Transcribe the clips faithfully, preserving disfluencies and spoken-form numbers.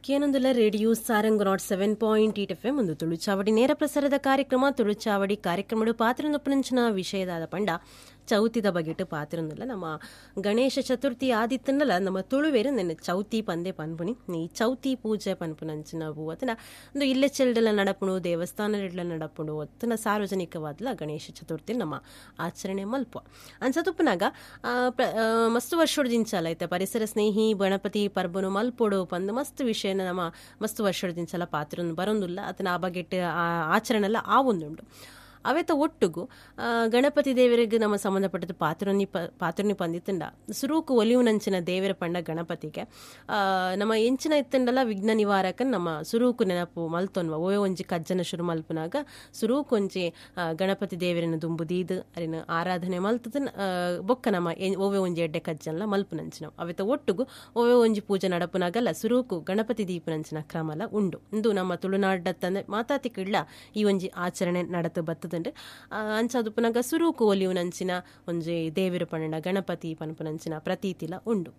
ಕೇನೊಂದಲ್ಲ radio Sarang not seven point eight F M ಒಂದು ತುಳುಚಾವಡಿ ನೇರ ಪ್ರಸಾರದ ಕಾರ್ಯಕ್ರಮ ತುಳುಚಾವಡಿ ಕಾರ್ಯಕ್ರಮಡು ಪಾತ್ರನೊಪ್ಪನಂಚಿನ ವಿಷಯದಾದ ಪಂಡ ಚೌತಿದ ಬಗೆಟ್ ಪಾತ್ರನಲ್ಲ ನಮ್ಮ ಗಣೇಶ ಚತುರ್ಥಿ ಆದಿತ್ತನಲ್ಲ ನಮ್ಮ ತುಳುವೇರು ನೆನ್ನೆ ಚೌತಿ ಪಂದೆ ಪನ್ಪುನಿ ಈ ಚೌತಿ ಪೂಜೆ ಪನ್ಪುನಂಚಿನವು ಅತನ ಒಂದು ಇಲ್ಲೆ ಚೆಲ್ಡೆಲ್ಲ ನಡಪುಣು ದೇವಸ್ಥಾನಡೆಲ್ಲ ನಡಪುಣು ಅತನ ಸಾರ್ವಜನಿಕವಾದಲ ಗಣೇಶ ಚತುರ್ಥಿ ನಮ್ಮ ಆಚರಣೆ ಮಲ್ಪ ಅನ್ಸತುಪ್ಪನಾಗ ಮಸ್ತ್ ವರ್ಷದ ದಿಂಚಲ ಐತೆ ಪರಿಸರ ಸ್ನೇಹಿ ಗಣಪತಿ ಪರ್ಬನು ಮಲ್ಪೊಡು ಪಂದು ಮಸ್ತ್ ವಿಷಯನ ನಮ್ಮ ಮಸ್ತ್ ವರ್ಷದ ದಿಂಚಲ ಪಾತ್ರ ಬರೋದಿಲ್ಲ ಅದನ್ನ ಆ ಬಗೆಟ್ ಆಚರಣೆ ಎಲ್ಲ ಆ ಒಂದುಂಡು ಅವೇತ ಒಟ್ಟುಗು ಗಣಪತಿ ದೇವರಿಗೆ ನಮ್ಮ ಸಂಬಂಧಪಟ್ಟದ್ದು ಪಾತ್ರನಿ ಪ ಪಾತ್ರನಿ ಪಂದಿತ್ತಂಡ ಸುರೂಕು ಒಲಿಯುನಂಚಿನ ದೇವರ ಪಂಡ ಗಣಪತಿಗೆ ನಮ್ಮ ಎಂಚಿನ ಇತ್ತಂಡಲ್ಲ ವಿಘ್ನ ನಿವಾರಕನ್ ನಮ್ಮ ಸುರೂಕು ನೆನಪು ಮಲ್ತೊನ್ವ ಓಯೋ ಒಂಜಿ ಕಜ್ಜನ ಶುರು ಮಲ್ಪನಾಗ ಸುರೂಕು ಒಂಜಿ ಗಣಪತಿ ದೇವರನ್ನ ದುಂಬುದೀದು ಅರಿನ ಆರಾಧನೆ ಮಲ್ತದ ಬೊಕ್ಕ ನಮ್ಮ ಓವೇ ಒಂಜಿ ಎಡ್ಡೆ ಕಜ್ಜನ್ಲ ಮಲ್ಪುನಂಚಿನ ಅವೇತ ಒಟ್ಟುಗು ಓವೇ ಒಂಜಿ ಪೂಜೆ ನಡಪುನಾಗಲ್ಲ ಸುರೂಕು ಗಣಪತಿ ದೀಪನಂಚಿನ ಕ್ರಮಲ ಉಂಡು ಇಂದು ನಮ್ಮ ತುಳುನಾಡತ್ತಂದ್ರೆ ಮಾತಾತಿ ಕಿಡ್ಲ ಈ ಒಂಜಿ ಆಚರಣೆ ನಡತು ಬತ್ತದ ಅಂಚಾದುಪ್ಪನಾಗ ಸುರೂಕು ಒಲಿಯುನಂಚಿನ ಒಂಜಿ ದೇವಿರು ಪಂಡ ಗಣಪತಿ ಪನ್ಪುನಂಚಿನ ಪ್ರತೀತಿಲ ಉಂಡು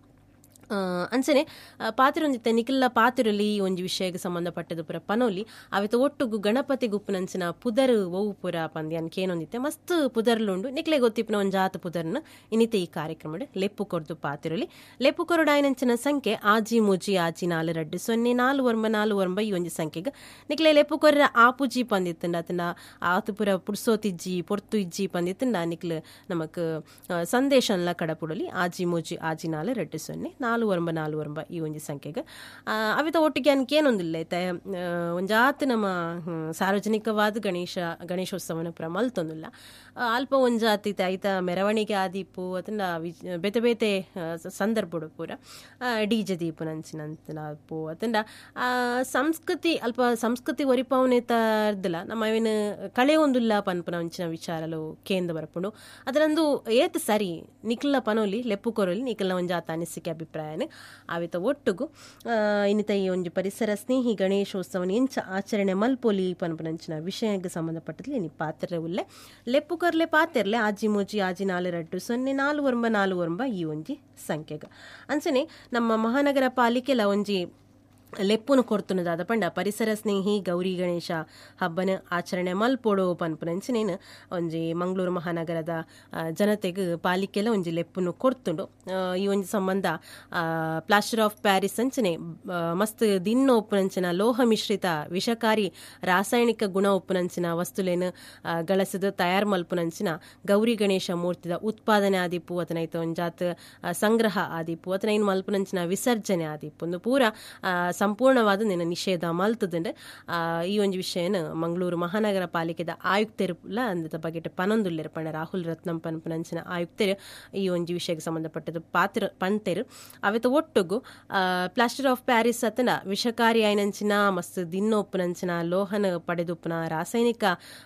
ಅಂಚನೆ ಪಾತ್ರ ಒಂದಿತ್ತೆ ನಿಖಿಲ್ಲ ಪಾತ್ರಲಿ ಈ ಒಂದು ವಿಷಯಕ್ಕೆ ಸಂಬಂಧಪಟ್ಟದು ಪುರ ಪನೋಲಿ ಅವಿತ ಒಟ್ಟುಗು ಗಣಪತಿ ಗುಪ್ಪನಂಚಿನ ಪುದರ್ ಓವು ಪುರ ಪಂದ್ಯನ್ ಕೇನೊಂದಿತ್ತೆ ಮಸ್ತ್ ಪುದರ್ಲುಂಡು ನಿಕ್ಲೆ ಗೊತ್ತಿಪ್ಪನ ಒಂದು ಜಾತ ಪುದರ್ನ ಇನ್ನಿತೆ ಈ ಕಾರ್ಯಕ್ರಮ ಲೆಪ್ಪು ಕೊರ್ದು ಪಾತ್ರಲಿ ಲೆಪ್ಪು ಕೊರಡಾಯನಂಚಿನ ಸಂಖ್ಯೆ ಆಜಿ ಮುಜಿ ಆಜಿ ನಾಲು ರಡ್ಡು ಸೊನ್ನೆ ನಾಲು ವರ್ಮ ನಾಲು ವರ್ಮ ಈ ಒಂದು ಸಂಖ್ಯೆಗೆ ನಿಕ್ಲೆ ಲೆಪ್ಪು ಕೊರ್ರ ಆಪುಜಿ ಪಂದಿತ್ತಂಡ ಅದನ್ನ ಆತು ಪುರ ಪುಡ್ಸೋತಿಜ್ಜಿ ಪೊರ್ತು ಇಜ್ಜಿ ಪಂದಿತ್ತಂಡ ನಿಕ್ಲೆ ನಮಕ್ ಸಂದೇಶನ್ಲ ಕಡಪುಡಲಿ ಆಜಿ ಮುಜಿ ಆಜಿ ನಾಲು ರಡ್ಡು ಸೊನ್ನೆ ನಾಲು ವರ್ಮ ನಾಲು ವರ್ಮ ಈ ಒಂದು ಸಂಖ್ಯೆಗೆ ಅವಿತ ಒಟ್ಟಿಗೆ ಅನ್ಕೆ ಏನೊಂದಿಲ್ಲ ಐತೆ ಒಂಜಾತ್ ನಮ್ಮ ಸಾರ್ವಜನಿಕವಾದ ಗಣೇಶ ಗಣೇಶೋತ್ಸವನ ಪುರ ಮಲ್ತೊಂದಿಲ್ಲ ಅಲ್ಪ ಒಂಜಾತಿ ಐತ ಮೆರವಣಿಗೆ ಆದೀಪು ಅದನ್ನ ಬೇತೆ ಬೇತೆ ಸಂದರ್ಭಡು ಪೂರ ಡಿ ಜೆ ದೀಪನಂಚಿನಂತಪು ಅದನ್ನ ಸಂಸ್ಕೃತಿ ಅಲ್ಪ ಸಂಸ್ಕೃತಿ ಒರಿಪವನೇತರ್ದಿಲ್ಲ ನಮ್ಮ ಏನು ಕಳೆ ಒಂದಿಲ್ಲ ಪನ್ಪುನಂಚಿನ ವಿಚಾರಲು ಕೇಂದ್ರ ಬರ್ಪುಂಡು ಅದರಂದು ಏತ್ ಸರಿ ನಿಖಿಲ ಪನೋಲಿ ಲೆಪ್ಪು ಕೊರಲಿ ನಿಖಿಲ ಒಂಜಾತ ಅನಿಸಿಕೆ ಅಭಿಪ್ರಾಯ ಆವಿತ ಒಟ್ಟುಗು ಇನ್ನಿತ ಈ ಒಂದು ಪರಿಸರ ಸ್ನೇಹಿ ಗಣೇಶೋತ್ಸವನ ಎಂಚ ಆಚರಣೆ ಮಲ್ಪೋಲಿ ಪನ್ಪನಂಚಿನ ವಿಷಯಕ್ಕೆ ಸಂಬಂಧಪಟ್ಟಲ್ಲಿ ಇನಿ ಪಾತ್ರ ಉಲ್ಲೆ ಲೆಪ್ಪು ಕರ್ಲೆ ಪಾತೆರ್ಲೆ ಆಜಿ ಮೋಜಿ ಆಜಿ ನಾಲು ರಡ್ಡು ಸೊನ್ನೆ ನಾಲು ವರ್ಮ ನಾಲು ವರ್ಮ ಈ ಒಂಜಿ ಸಂಖ್ಯೆಗೆ ಅಂಚನೆ ನಮ್ಮ ಮಹಾನಗರ ಪಾಲಿಕೆಲ ಒಂಜಿ ಲೆಪ್ಪುನು ಕೊರ್ತುನದಾದ ಪಂಡ ಪರಿಸರ ಸ್ನೇಹಿ ಗೌರಿ ಗಣೇಶ ಹಬ್ಬನ ಆಚರಣೆ ಮಲ್ಪೊಡು ಪನ್ಪುನಂಚಿನೇನು ಒಂಜಿ ಮಂಗಳೂರು ಮಹಾನಗರದ ಜನತೆಗೆ ಪಾಲಿಕೆಲ್ಲ ಒಂಜಿ ಲೆಪ್ಪುನು ಕೊರ್ತುಂಡು ಈ ಒಂಜಿ ಸಂಬಂಧ ಪ್ಲಾಸ್ಟರ್ ಆಫ್ ಪ್ಯಾರಿಸ್ ಅಂಚನೆ ಮಸ್ತ್ ದಿನ್ನ ಉಪ್ಪುನಂಚಿನ ಲೋಹ ಮಿಶ್ರಿತ ವಿಷಕಾರಿ ರಾಸಾಯನಿಕ ಗುಣ ಉಪ್ಪುನಂಚಿನ ವಸ್ತುಲೇನು ಗಳಸದು ತಯಾರು ಮಲ್ಪುನಂಚಿನ ಗೌರಿ ಗಣೇಶ ಮೂರ್ತಿದ ಉತ್ಪಾದನೆ ಆದಿಪ್ಪು ಅದನ್ನೈತ ಒಂಜಾತ್ ಸಂಗ್ರಹ ಆದಿಪ್ಪು ಅದನ್ನ ಏನು ಮಲ್ಪುನಂಚಿನ ವಿಸರ್ಜನೆ ಆದಿಪ್ಪು ಒಂದು ಪೂರ ಸಂಪೂರ್ಣವಾದ ನಿನ್ನ ನಿಷೇಧ ಮಲ್ತದಂಡೆ ಈ ಒಂದು ವಿಷಯನ ಮಂಗಳೂರು ಮಹಾನಗರ ಪಾಲಿಕೆದ ಆಯುಕ್ತರುಲ ಅಂದ ಬಗೆಟ್ ಪನೊಂದುಲ್ಲೆರು ಪಂಡ ರಾಹುಲ್ ರತ್ನಂ ಪನ್ಪನಂಚಿನ ಆಯುಕ್ತರು ಈ ಒಂದು ವಿಷಯಕ್ಕೆ ಸಂಬಂಧಪಟ್ಟದ್ದು ಪಾತ್ರ ಪಂತೆರು ಅವೆತ ಒಟ್ಟುಗು ಪ್ಲಾಸ್ಟರ್ ಆಫ್ ಪ್ಯಾರಿಸ್ ಅತನ ವಿಷಕಾರಿ ಆಯ್ನಂಚಿನ ಮಸ್ತ್ ದಿನ್ನೊಪ್ಪುನಂಚಿನ ಲೋಹನ ಪಡೆದುಪ್ಪನ ರಾಸಾಯನಿಕ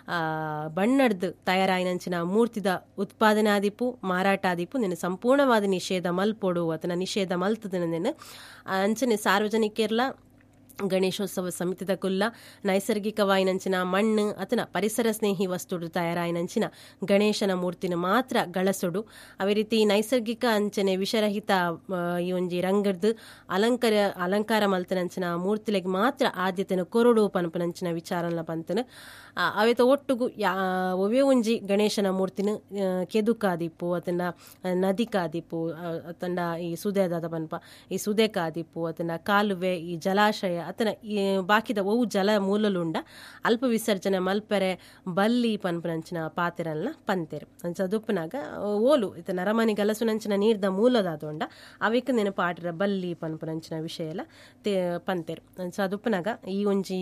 ಬಣ್ಣಡ್ದು ತಯಾರಾಯ್ನಂಚಿನ ಮೂರ್ತಿದ ಉತ್ಪಾದನೆ ಆದಿಪ್ಪು ಮಾರಾಟ ಆದಿಪ್ಪು ನಿನ್ನ ಸಂಪೂರ್ಣವಾದ ನಿಷೇಧ ಮಲ್ಪೊಡು ಅತನ ನಿಷೇಧ ಮಲ್ತದನ ನಿನ್ನ ಅಂಚನೆ ಸಾರ್ವಜನಿಕರ್ಲ ಗಣೇಶೋತ್ಸವ ಸಮಿತಿದ ಕುಲ್ಲ ನೈಸರ್ಗಿಕವಾಯಿನಂಚಿನ ಮಣ್ಣು ಅತನ ಪರಿಸರ ಸ್ನೇಹಿ ವಸ್ತುಡು ತಯಾರಾಯಿನಂಚಿನ ಗಣೇಶನ ಮೂರ್ತಿನ ಮಾತ್ರ ಗಳಸೊಡು ಅವೇ ರೀತಿ ನೈಸರ್ಗಿಕ ಅಂಚನೆ ವಿಷರಹಿತ ಈ ಒಂಜಿ ರಂಗಡ್ದು ಅಲಂಕಾರ ಅಲಂಕಾರ ಮಲ್ತನಂಚಿನ ಮೂರ್ತಿಲೆಗೆ ಮಾತ್ರ ಆದ್ಯತೆನ ಕೊರಡು ಪನ್ಪನಂಚಿನ ವಿಚಾರನ ಪಂತನ ಅವೇತ ಒಟ್ಟುಗು ಒವೇ ಒಂಜಿ ಗಣೇಶನ ಮೂರ್ತಿನ ಕೆದುಕಾದಿಪ್ಪು ಅದನ್ನ ನದಿಕಾದಿಪ್ಪು ಅತಂಡ ಈ ಸುದೇದಾದ ಪನ್ಪ ಈ ಸುದೇಕಾದಿಪ್ಪು ಅದನ್ನ ಕಾಲುವೆ ಈ ಜಲಾಶಯ ಅತನ ಈ ಬಾಕಿದ ಒವು ಜಲ ಮೂಲಲುಂಡ ಅಲ್ಪ ವಿಸರ್ಜನೆ ಮಲ್ಪರೆ ಬಲ್ಲಿ ಪನ್ಪುನಂಚಿನ ಪಾತೆರಲ್ನ ಪಂತೆರು ಅಂಚದುಪ್ಪನಾಗ ಓಲು ಇತ ನರಮನಿ ಗಲಸುನಂಚಿನ ನೀರ್ದ ಮೂಲದಾದೊಂಡ ಅವಿಕ ನೆನಪಾಡ್ರ ಬಲ್ಲಿ ಪನ್ಪುನಂಚಿನ ವಿಷಯ ಎಲ್ಲ ತೇ ಪಂತೆರು ಅಂಚದುಪ್ಪನಾಗ ಈ ಒಂಜಿ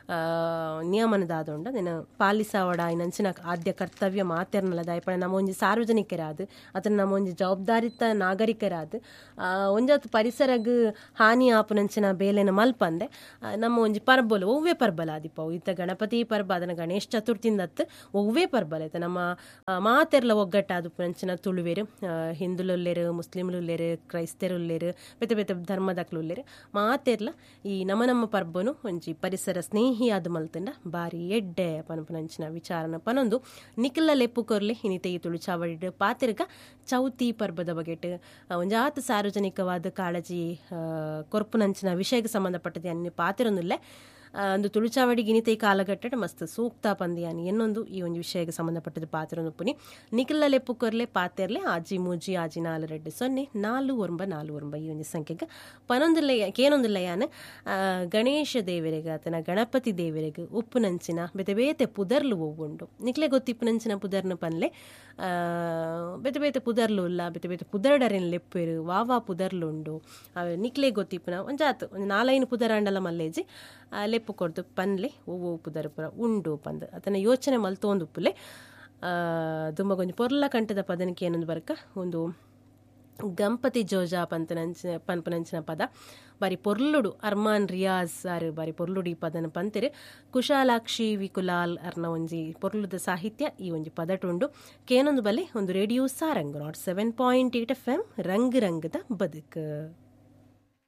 ನಿಯಮನದಾದೊಂಡ ನೆನ ಪಾಲಿಸಾವಡ ನಂಚಿನ ಆದ್ಯ ಕರ್ತವ್ಯ ಮಾತೆರ್ನಲ್ಲ ದಾಯಪಣ ನಮ್ಮ ಒಂಜಿ ಸಾರ್ವಜನಿಕರಾದ ಅದನ್ನ ನಮ್ಮ ಒಂಜಿ ಜವಾಬ್ದಾರಿತ ನಾಗರಿಕರಾದ ಒಂಜಾತ್ ಪರಿಸರಗ್ ಹಾನಿ ಆಪುನಂಚಿನ ಬೇಲೆನ ಮಲ್ಪಂದೆ ನಮ್ಮ ಒಂಜಿ ಪರ್ಬಲು ಒವ್ವೇ ಪರ್ಬಲ ಆದಿಪ್ಪವು ಇತ್ತ ಗಣಪತಿ ಪರ್ಬ ಅದನ್ನ ಗಣೇಶ ಚತುರ್ಥಿಂದತ್ ಒವ್ವೇ ಪರ್ಬಲ ಐತೆ ನಮ್ಮ ಮಾತೆರ್ಲ ಒಗ್ಗಟ್ಟಾದ ಪಂಚಿನ ತುಳುವೇರು ಹಿಂದುಲುಲ್ಲೇರು ಮುಸ್ಲಿಂಲುಲ್ಲೇರು ಕ್ರೈಸ್ತರುಲ್ಲೇರು ಬೇತೆ ಬೇತೆ ಧರ್ಮದಕ್ಲುಲ್ಲೇರು ಮಾತೆರ್ಲ ಈ ನಮ್ಮ ನಮ್ಮ ಪರ್ಬನು ಒಂಜಿ ಪರಿಸರ ಸ್ನೇಹಿ ಆದ ಮಲ್ತಂಡ ಬಾರಿ ಎಡ್ಡೆ ಪನಪನಂಚಿನ ವಿಚಾರನ ಪನೊಂದು ನಿಖಿಲ ಲೆಪ್ಪು ಕೊರ್ಲೆ ಹಿನಿತೆ ಈ ತುಳುಚಾವಡಿ ಪಾತಿರ್ಗ ಚೌತಿ ಪರ್ಬದ ಬಗೆಟ್ ಒಂಜಾತ ಸಾರ್ವಜನಿಕವಾದ ಕಾಳಜಿ ಕೊರ್ಪುನಂಚಿನ ವಿಷಯಕ್ಕೆ ಸಂಬಂಧಪಟ್ಟದ ಒಂಜಿ ಪಾತಿರೊಂದುಲ್ಲೆ ಒಂದು ತುಳುಚಾವಡಿ ಗಿನಿತೆ ಕಾಲಘಟ್ಟ ಮಸ್ತ್ ಸೂಕ್ತ ಪಂದ್ಯಾನಿ ಎನ್ನೊಂದು ಈ ಒಂದು ವಿಷಯಕ್ಕೆ ಸಂಬಂಧಪಟ್ಟದ್ದು ಪಾತಿರೊಂದುಪ್ಪುನಿ ನಿಖಿಲಲೆ ಪುಕ್ಕರ್ಲೆ ಪಾತೆರ್ಲೆ ಆಜಿ ಮೂಜಿ ಆಜಿ ನಾಲು ರೆಡ್ಡು ಸೊನ್ನೆ ನಾಲು ಒರ್ಂಬ ನಾಲು ಒರ್ಂಬ ಈ ಒಂದು ಸಂಖ್ಯೆಗೆ ಪನೊಂದುಲ್ಲೆ ಕೇನೊಂದುಲ್ಲೆಯಾನ ಗಣೇಶ ದೇವರಿಗೆ ಆತನ ಗಣಪತಿ ದೇವರಿಗೆ ಉಪ್ಪು ನಂಚಿನ ಬೆತೆ ಬೇತೆ ಪುದರ್ಲು ಒವ್ವುಂಡು ನಿಕ್ಲೆ ಗೊತ್ತಿಪ್ಪು ನಂಚಿನ ಪುದರ್ನ ಪನ್ಲೆ ಬೆತೆ ಬೇತೆ ಪುದರ್ಲು ಇಲ್ಲ ಬೆತೆ ಬೇತೆ ಪುದರ್ಡರೆನ್ ಲೆಪ್ಪೆರು ವಾವಾ ಪುದರ್ಲು ಉಂಡು ನಿಕ್ಲೆ ಗೊತ್ತಿಪ್ಪುನ ಒಂಜಾತು ಒಂದು ನಾಲೈನು ಪುದರಾಂಡಲ ಮಲ್ಲೇಜಿ ಲೆಪ್ಪು ಕೊಡ್ದು ಪನ್ಲೆ ಒವ್ವು ಪುದರ್ ಪುರ ಉಂಡು ಪಂದ್ ಅದನ್ನು ಯೋಚನೆ ಮಲ್ತೊಂದುಪ್ಪುಲೆ ತುಂಬ ಕೊಂಚ ಪೊರ್ಲ ಕಂಠದ ಪದನಕ್ಕೆ ಏನೊಂದು ಬರ್ಕ ಒಂದು ಗಂಪತಿ ಜೋಜಾ ಪಂತನಂಚಿನ ಪನ್ಪನಂಚಿನ ಪದ ಬಾರಿ ಪೊರ್ಲುಡು ಅರ್ಮಾನ್ ರಿಯಾಜ್ ಆರು ಬಾರಿ ಪೊರ್ಲುಡು ಈ ಪದನ ಪಂತೆರು ಕುಶಾಲಾಕ್ಷಿ ವಿಕುಲಾಲ್ ಅರ್ನ ಒಂಜಿ ಪೊರ್ಲುದ ಸಾಹಿತ್ಯ ಈ ಒಂಜಿ ಪದಟುಂಡು ಕೇನೊಂದು ಬಲೆ ಒಂದು radio Sarang not seven point eight F M ರಂಗ್ ರಂಗದ ಬದುಕು.